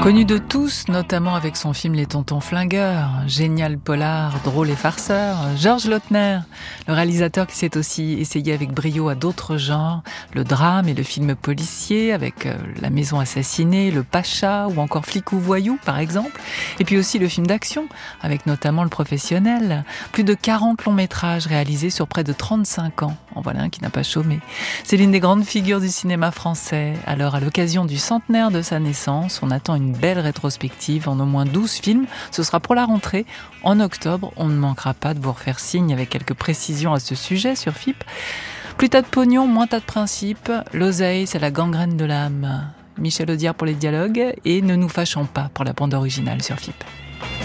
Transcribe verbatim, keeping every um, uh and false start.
Connu de tous, notamment avec son film Les Tontons Flingueurs, génial polar, drôle et farceur, Georges Lautner, le réalisateur qui s'est aussi essayé avec brio à d'autres genres, le drame et le film policier avec La Maison assassinée, Le Pacha ou encore Flic ou Voyou par exemple, et puis aussi le film d'action avec notamment Le Professionnel, plus de quarante longs métrages réalisés sur près de trente-cinq ans, en voilà un qui n'a pas chômé. C'est l'une des grandes figures du cinéma français, alors à l'occasion du centenaire de sa naissance, on attend une belle rétrospective en au moins douze films. Ce sera pour la rentrée. En octobre, on ne manquera pas de vous refaire signe avec quelques précisions à ce sujet sur F I P. Plus t'as de pognon, moins t'as de principe. L'oseille, c'est la gangrène de l'âme. Michel Audiard pour les dialogues et Ne nous fâchons pas pour la bande originale sur F I P.